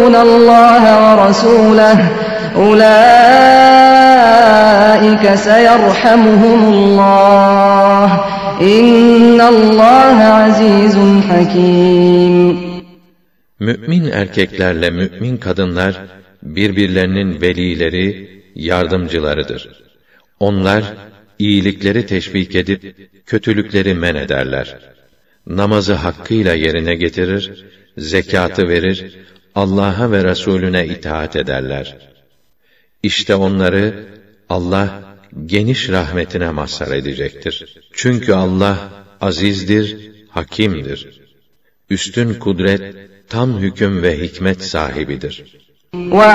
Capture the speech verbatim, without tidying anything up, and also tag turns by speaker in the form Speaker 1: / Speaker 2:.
Speaker 1: يُطِيعُونَ اللّٰهَ وَرَسُولَهُ أُولَٰئِكَ سَيَرْحَمُهُمُ اللّٰهُ اِنَّ اللّٰهَ عَز۪يزٌ حَك۪يمٌ.
Speaker 2: Mümin erkeklerle mümin kadınlar birbirlerinin velileri, yardımcılarıdır. Onlar iyilikleri teşvik edip kötülükleri men ederler. Namazı hakkıyla yerine getirir, zekatı verir, Allah'a ve Resulüne itaat ederler. İşte onları Allah geniş rahmetine mazhar edecektir. Çünkü Allah azizdir, hakimdir. Üstün kudret, tam hüküm ve hikmet sahibidir.